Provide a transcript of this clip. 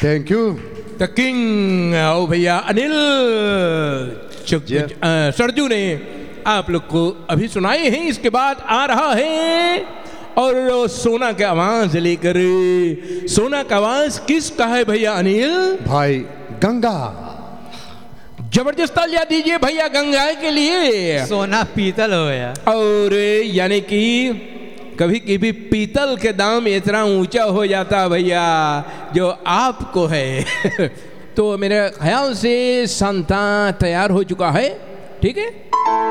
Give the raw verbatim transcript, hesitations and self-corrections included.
Thank you. The king ओ भैया अनिल सरजू ने आप लोग को अभी सुनाए हैं। इसके बाद आ रहा है और सोना का आवाज लेकर। सोना का आवाज किसका है भैया अनिल? भाई गंगा। जबरदस्त तालियां दीजिए भैया गंगा के लिए। सोना पीतल हो गया। और यानी कि कभी कभी पीतल के दाम इतना ऊंचा हो जाता भैया जो आपको है। तो मेरे ख्याल से संता तैयार हो चुका है, ठीक है।